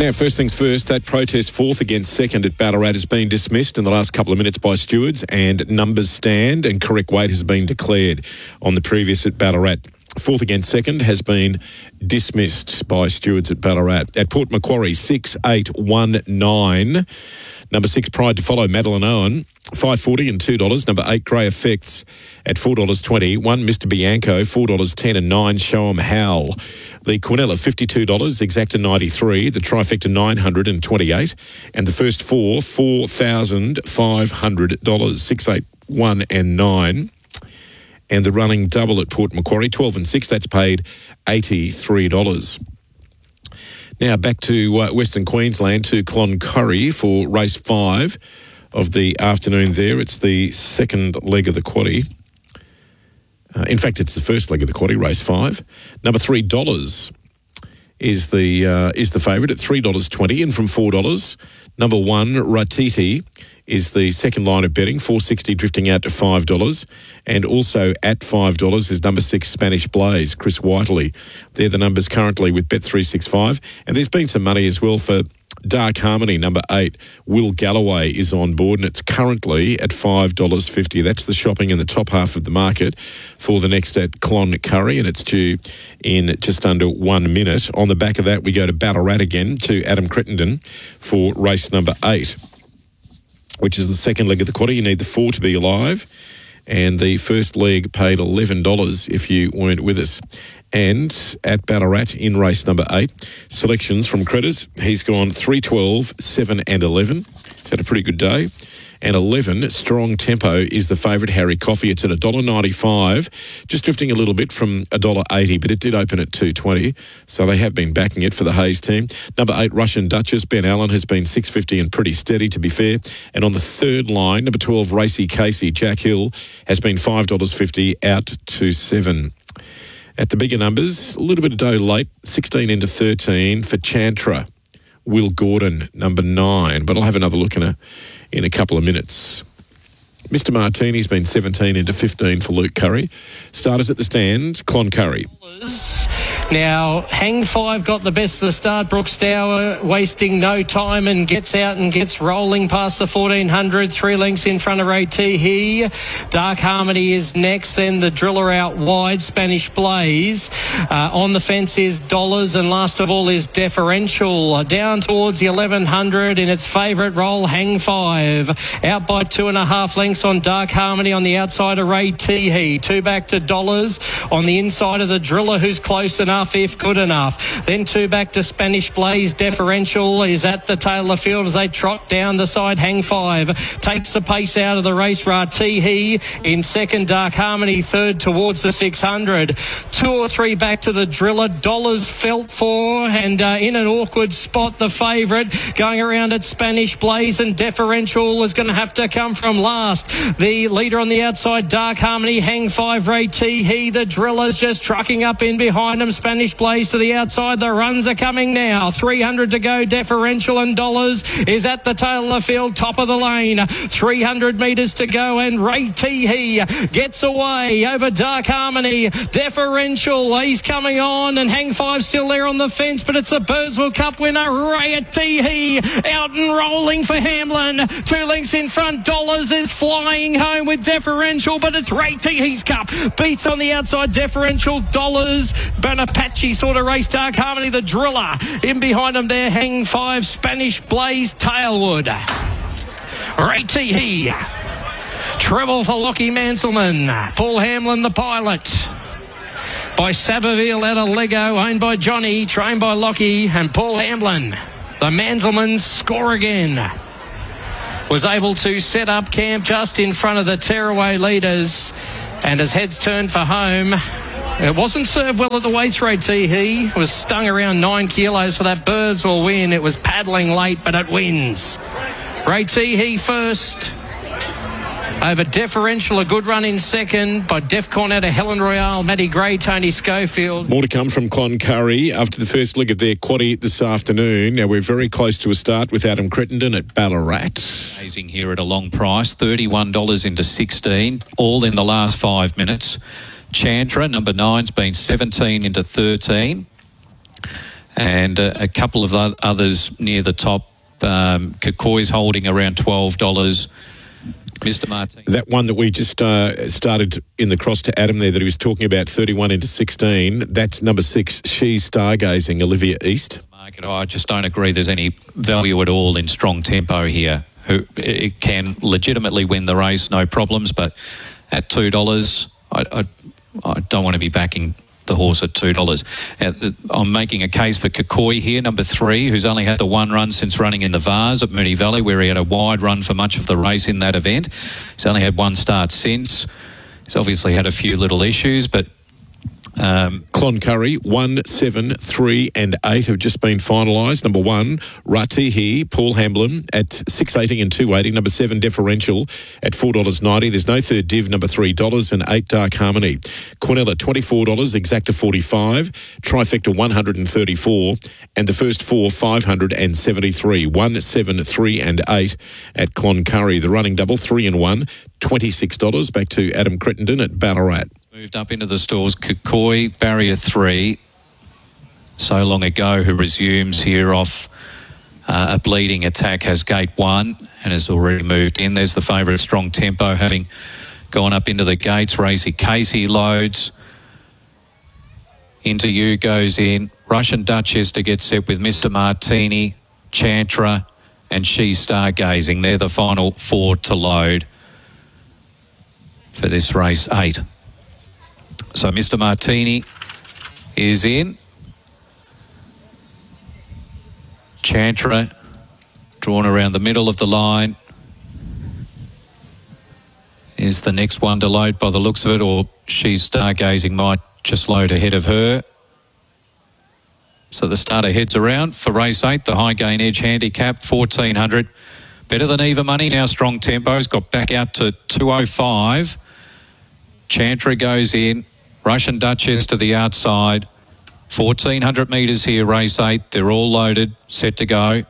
Now, first things first, that protest fourth against second at Ballarat has been dismissed in the last couple of minutes by stewards, and numbers stand and correct weight has been declared on the previous at Ballarat. Fourth against second has been dismissed by stewards at Ballarat. At Port Macquarie, 6-8-1-9. Number 6, Pride to Follow, Madeline Owen, $5.40 and $2. Number 8, Grey Effects at $4.20. 1, Mr. Bianco, $4.10 and 9, Show 'em How. The Quinella, $52, Exacta 93, the Trifecta $928, and the first four, $4,500, 6, 8, 1 and 9. And the running double at Port Macquarie, 12 and 6, that's paid $83. Now back to Western Queensland, to Cloncurry for race 5 of the afternoon there. It's the second leg of the quaddie. In fact, it's the first leg of the quaddie, race 5. Number $3 is the favourite at $3.20, and from $4. Number 1, Ratiti, is the second line of betting, $4.60 drifting out to $5. And also at $5 is number 6, Spanish Blaze, Chris Whiteley. They're the numbers currently with Bet365. And there's been some money as well for Dark Harmony, number 8, Will Galloway is on board, and it's currently at $5.50. That's the shopping in the top half of the market for the next at Cloncurry, and it's due in just under 1 minute. On the back of that, we go to Ballarat again, to Adam Crittenden for race number 8, which is the second leg of the quaddie. You need the 4 to be alive, and the first leg paid $11 if you weren't with us. And at Ballarat in race number 8, selections from Critters. He's gone 3, 12, 7 and 11. He's had a pretty good day. And 11, Strong Tempo, is the favourite, Harry Coffey. It's at $1.95, just drifting a little bit from $1.80, but it did open at $2.20, so they have been backing it for the Hayes team. Number 8, Russian Duchess, Ben Allen, has been $6.50 and pretty steady, to be fair. And on the third line, number 12, Racy Casey, Jack Hill, has been $5.50 out to $7. At the bigger numbers, a little bit of dough late, 16 into 13 for Chantra, Will Gordon, number 9. But I'll have another look in a couple of minutes. Mr. Martini's been 17 into 15 for Luke Curry. Starters at the stand, Cloncurry. Now, Hang 5 got the best of the start. Brooks Dower wasting no time and gets out and gets rolling past the 1400. 3 lengths in front of Ray Teehee. Dark Harmony is next. Then the Driller out wide, Spanish Blaze. On the fence is Dollars, and last of all is Deferential. Down towards the 1100 in its favourite role, Hang 5. Out by 2.5 lengths on Dark Harmony on the outside of Ray Teehee. 2 back to Dollars on the inside of the Driller, who's close enough if good enough. Then 2 back to Spanish Blaze. Deferential is at the tail of the field as they trot down the side. Hang 5 takes the pace out of the race. Ratihi in second, Dark Harmony third towards the 600. 2 or 3 back to the Driller. Dollars felt for, and in an awkward spot, the favourite going around at Spanish Blaze, and Deferential is going to have to come from last. The leader on the outside, Dark Harmony. Hang 5, Ray Teehee. The Driller's just trucking up in behind them. Spanish Blaze to the outside. The runs are coming now. 300 to go. Deferential, and Dollars is at the tail of the field, top of the lane. 300 metres to go, and Ray Teehee gets away over Dark Harmony. Deferential, he's coming on, and Hang 5 still there on the fence, but it's the Birdsville Cup winner, Ray Teehee, out and rolling for Hamlin. 2 lengths in front. Dollars is flying home with Deferential, but it's Ray Teehee's Cup. Beats on the outside, Deferential, Dollars, but an Apache sort of race. Dark Harmony, the Driller. In behind them there, Hang 5, Spanish Blaze, Tailwood. Ray Teehee. Treble for Lockie Manselman. Paul Hamlin, the pilot. By Sabaville out of Lego, owned by Johnny, trained by Lockie, and Paul Hamlin. The Manselmans score again. Was able to set up camp just in front of the tearaway leaders, and as heads turned for home, it wasn't served well at the weights rate. He was stung around 9 kilos for that Birdsville win. It was paddling late, but it wins. Ray Teehee first. Over Deferential, a good run in second by Defcon out of Helen Royale, Matty Gray, Tony Schofield. More to come from Cloncurry after the first leg of their quaddie this afternoon. Now we're very close to a start with Adam Crittenden at Ballarat. Amazing here at a long price, $31 into 16, all in the last 5 minutes. Chantra, number 9's been 17 into 13. And a couple of the others near the top. Kakoi's holding around $12. Mr. Martin. That one that we just started in the cross to Adam there that he was talking about, 31 into 16, that's number 6, She's Stargazing, Olivia East. I just don't agree there's any value at all in Strong Tempo here. It can legitimately win the race, no problems, but at $2, I don't want to be backing the horse at $2. I'm making a case for Kakoi here, number 3, who's only had the one run since running in the Vars at Moonee Valley, where he had a wide run for much of the race in that event. He's only had one start since. He's obviously had a few little issues, but Cloncurry, 1, 7, 3 and 8 have just been finalised. Number 1, Ratihi, Paul Hamblin at $6.80 and $2.80. Number 7, Deferential at $4.90. There's no third div, number $3 and 8 Dark Harmony. Quinella, $24, Exacta $45, Trifecta $134 and the first 4, $573. 1, 7, 3 and 8 at Cloncurry. The running double, 3 and 1, $26. Back to Adam Crittenden at Ballarat. Moved up into the stalls, Kakoi, barrier 3, So Long Ago, who resumes here off a bleeding attack, has gate 1 and has already moved in. There's the favourite, Strong Tempo, having gone up into the gates. Racy Casey loads. Into You goes in. Russian Duchess to get set with Mr. Martini, Chantra and She's Stargazing. They're the final 4 to load for this race 8. So Mr. Martini is in. Chantra drawn around the middle of the line is the next one to load by the looks of it, or She's Stargazing might just load ahead of her. So the starter heads around for race 8, the high gain edge handicap, 1400. Better than Eva Money now. Strong Tempo's got back out to 205. Chantra goes in. Russian Duchess to the outside. 1,400 metres here, race 8. They're all loaded, set to go.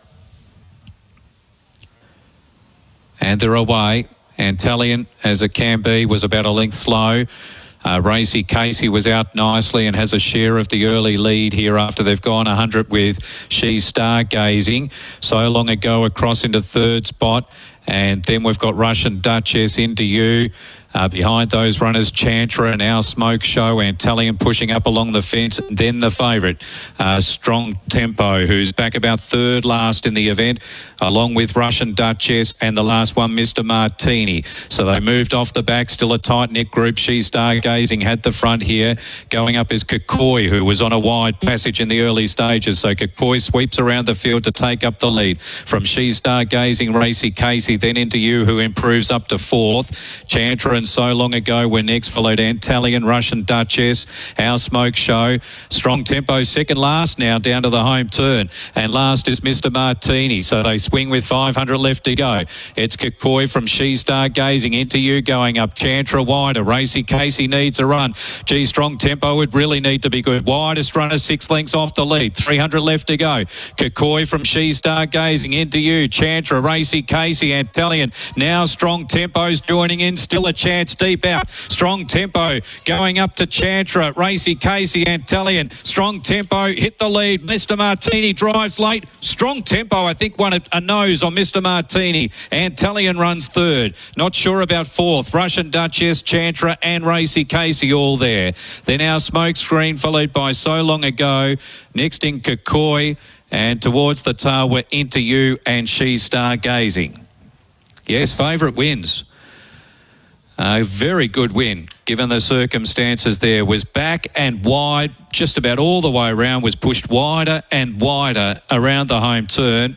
And they're away. Antalion, as it can be, was about a length slow. Racy Casey was out nicely and has a share of the early lead here after they've gone 100 with She's Stargazing. So Long Ago across into third spot. And then we've got Russian Duchess, Into You. Behind those runners, Chantra and Our Smoke Show, Antalion pushing up along the fence. And then the favourite, Strong Tempo, who's back about third last in the event, along with Russian Duchess and the last one, Mr. Martini. So they moved off the back, still a tight-knit group. She's Stargazing had the front here. Going up is Kakoi, who was on a wide passage in the early stages. So Kakoi sweeps around the field to take up the lead. From She's Stargazing, Racy Casey, then Into You, who improves up to 4th. Chantra and So Long Ago were next, followed Antalion, Russian Duchess, Our Smoke Show. Strong Tempo second last now, down to the home turn. And last is Mr. Martini. So they swing with 500 left to go. It's Kakoi from She's Stargazing, Into You going up. Chantra wider. Racy Casey needs a run. Gee, Strong Tempo would really need to be good. Widest runner, 6 lengths off the lead. 300 left to go. Kakoi from She's Stargazing, Into You. Chantra, Racy Casey, Antalion. Now Strong Tempo's joining in. Still a chance deep out. Strong Tempo going up to Chantra, Racy Casey, Antalion. Strong Tempo hit the lead. Mr. Martini drives late. Strong Tempo, I think, won a nose on Mr. Martini. Antalion runs third. Not sure about 4th. Russian Duchess, Chantra and Racy Casey all there. Then Our Smoke Screen, followed by So Long Ago. Next in Kakoi, and towards the tail were Into You and She's Stargazing. Yes, favourite wins. A very good win, given the circumstances there. Was back and wide, just about all the way around, was pushed wider and wider around the home turn.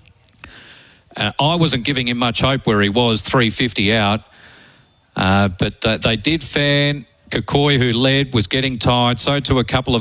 I wasn't giving him much hope where he was, 350 out. But they did fan. Kakoi, who led, was getting tired. So too a couple of